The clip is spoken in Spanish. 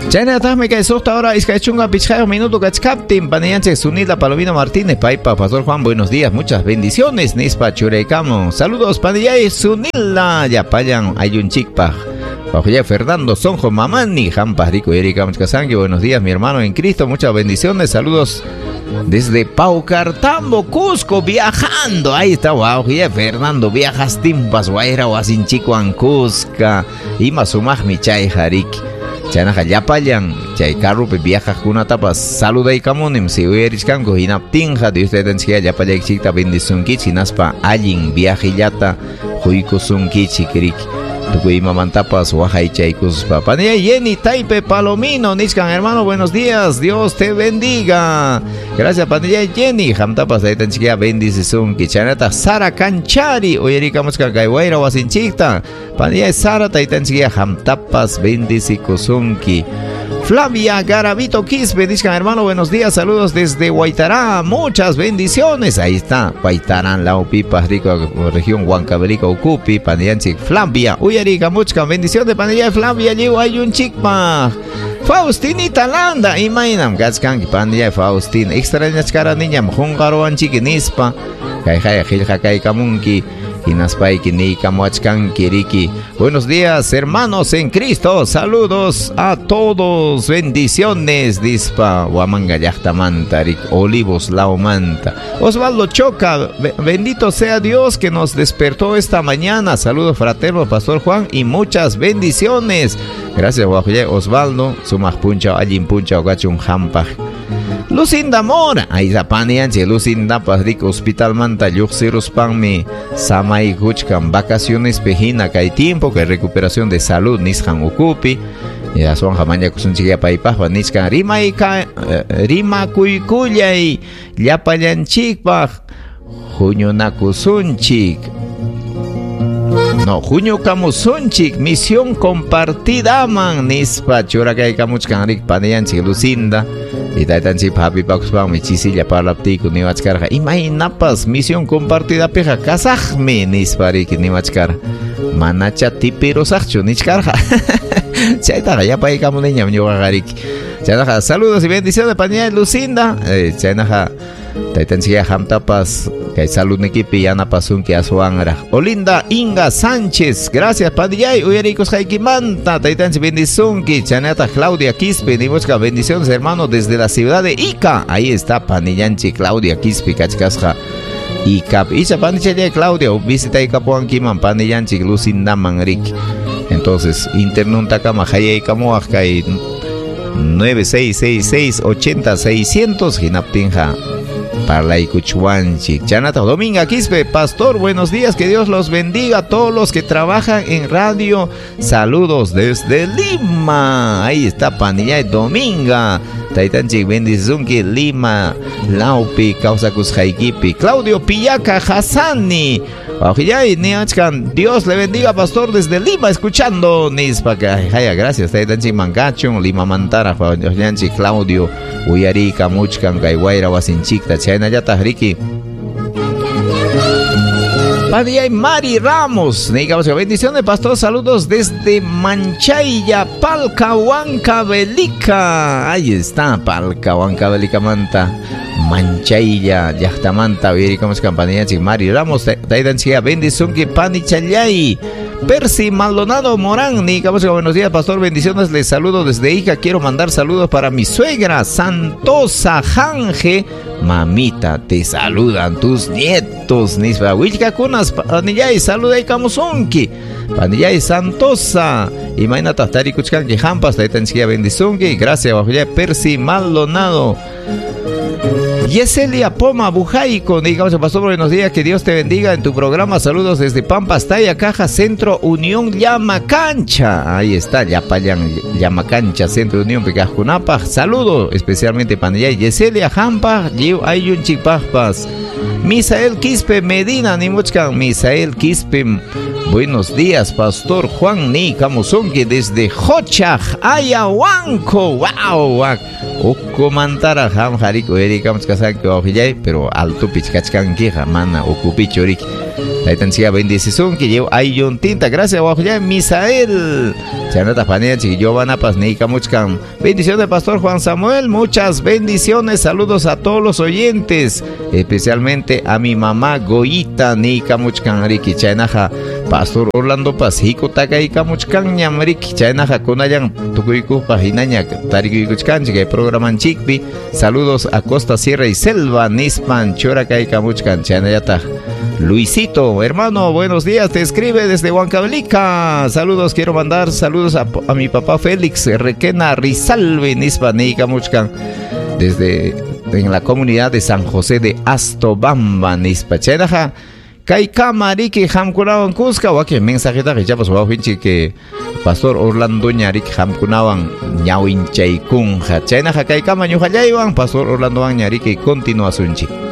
Chayna me cae sosta ahora es que chunga pichaya minuto captain paneanche Sunila Palomino Martínez Paipa Pastor Juan buenos días muchas bendiciones Nispa Churecamo saludos panillay Sunila Yapayan Ayun Chikpa Bajoya Fernando Sonjo Mamani Jampas Rico Erika Muchcasangue buenos días mi hermano en Cristo muchas bendiciones saludos desde Paucartambo, Cusco, viajando. Ahí está, wow, ya Fernando, viajas timpas, guaira, guasinchico, Cusca. Y masumaj mi chay, jarik. Chanaja, yapayan, chay carrupe, viaja kuna tapas. Saluda y camonim, si ueriscango, inaptinja, de usted en siya, yapaya, chita, bendisunkichi, naspa, allin, viajillata, juicusunkichi, kirik. Tucuima mantapas, Oaxaca, Chaycus, Papanía, Jenny, Taipe, Palomino, Niscan, hermano, buenos días, Dios te bendiga. Gracias, Panilla, Jenny, Jamtapas, Taitan Chiquia, bendición, Kichanata, Sara Canchari, Oyerika Musca, Gaiwaira, Wasinchita, Panilla, Sara, Taitan Chiquia, Jamtapas, bendicionki. Flavia Garavito Quispe, discan hermano, buenos días, saludos desde Guaitará, muchas bendiciones. Ahí está, Guaitará, Lao Pipa, Rico, región Huancavelica, Ucupi, Pandianchi, Flavia, Uyarica, muchas bendiciones, Pandilla, Flavia, Llevo, hay un chicma. Faustinita Landa, imaginam, Gatskan, Pandilla, Faustin, extrañas cara niña, Jungaroan Chiquinispa, Kaijaya, Giljakai Kamunki. Kiriki. Buenos días, hermanos en Cristo. Saludos a todos. Bendiciones. Dispa Huamanga Yachtamantarik. Olivos Laumanta. Osvaldo Choca. Bendito sea Dios que nos despertó esta mañana. Saludos fraternos, Pastor Juan. Y muchas bendiciones. Gracias, Osvaldo. Sumaj puncha, allin puncha, ogachun hampaj. Lucinda Mora, ahí está Panianche, Lucinda Padric Hospital Manta, Yuxirus Panmi, Samay Huchkan, vacaciones Pejina, que hay tiempo, que hay recuperación de salud, Nishan Ukupi, y a Suan Jamania Kusunchiga Paipaj, Niskan Rima Kuikuya y Yapayan Chikpaj, Junio Nakusunchik. No, Junio Kamusunchik, misión compartida, man, Nispa, Churacay Kamuchkanrik, Panianchi, Lucinda, y Taitanchi, Papi Paxpam, Michisilla, Parlaptico, Niwachkarja, Imaginapas, misión compartida, Peja, Kazajme, Nisparik, Niwachkar, Manacha, Tipirosachcho, Nichkarja, Chaitaja, Yapay Kamuneña, Niwagarik, Chainaja, saludos y bendiciones, Panianchi, Lucinda, Chainaja, Taitanchi, Hamtapas, que salud equipi yana pasun que asuangra. Olinda Inga Sánchez, gracias Padillay, Uyaricos Jaikimanta, Taitanchi bendicionki, Chaneta Claudia Quispe, ni busca bendiciones hermano desde la ciudad de Ica. Ahí está Panillanchi Claudia Quispe, Cachcasja. Ica, Icha Panichalia Claudia, visita Ica Puanquiman, Panillanchi Lucinda Manric. Entonces, Internuntakama Hayay Kamoaja y 9666 80 600 Ginaptinja. Parla y Cuchuanchi. Chanata Dominga Quispe, Pastor, buenos días, que Dios los bendiga a todos los que trabajan en radio. Saludos desde Lima. Ahí está Panilla Dominga. Taitanchi Bendizunki, Lima, Laupi, Causacus Jaikipi, Claudio Pillaca Hassani. Dios le bendiga, Pastor, desde Lima, escuchando Nispacaya. Gracias, Taitanchi Mangacho, Lima Mantara, Claudio, Uyarica, Muchcan, Gaiwaira, Wasinchicta, Chayna Yatahriki. Padilla y Mari Ramos, bendiciones, Pastor, saludos desde Manchaya, Palcahuancavelica. Ahí está, Palcahuancavelica Manta, Manchaya, Yachtamanta, Uiricamos Campanilla, Mari Ramos, Taidanchia, bendición que Panichayay. Percy Maldonado Morán, buenos días, Pastor, bendiciones, les saludo desde Ica. Quiero mandar saludos para mi suegra Santosa Janje. Mamita, te saludan tus nietos. Nisba Wilka Kunas, Panillay, saluda y Kamusunki. Panillay Santosa. Y Maina Taftari Kuchkanki Hampas, Taitanchia bendicionki. Gracias, Percy Maldonado. Yeselia Poma Bujaico, Pastor, buenos días, que Dios te bendiga en tu programa. Saludos desde Pampas, Talla, Caja, Centro Unión Llamacancha. Ahí está, Llamacancha, Centro Unión Pecajunapa. Saludos especialmente Panilla, Yeselia Hampa, Ayun Chipajpas. Misael Quispe Medina, Nimuchkan, Misael Quispe. Buenos días, Pastor Juan Ni Kamusunki desde Jochaj, Ayahuanco. Wow, Okomantara Ham Hariko Erika Muskasanko Ojillay, pero alto Pichkachkanki Hamana Okupichorik. Taitanchia bendición que llevo Ayun Tinta. Gracias, Ojillay. Misael Chanata Panea Chiquillo Banapas Nikamuchkan. Bendiciones, Pastor Juan Samuel. Muchas bendiciones. Saludos a todos los oyentes, especialmente a mi mamá Goyita Nikamuchkan Riki Chainaja. Pastor Orlando Pasico Taka Ikamuchkan Ñamrik Chainaja Kunayan Tukuiku Pajinaña Tarikuchkan Chica Programan Chikpi. Saludos a Costa Sierra y Selva Nispan Choraka Ikamuchkan Chainayata. Luisito, hermano, buenos días, te escribe desde Huancavelica. Saludos, quiero mandar saludos a mi papá Félix Requena Rizalve Nispanica Muchcan, desde en la comunidad de San José de Astobamba Nispachenaja. Kaikamariki Hamkunawan Cusca, o que mensajeta que ya pasó que Pastor Orlando Ñarik Hamkunawan Ñawin Chaykun Hachenaja Kaikama Ñuhayaiwan, Pastor Orlando Ñarik continúa Sunchi.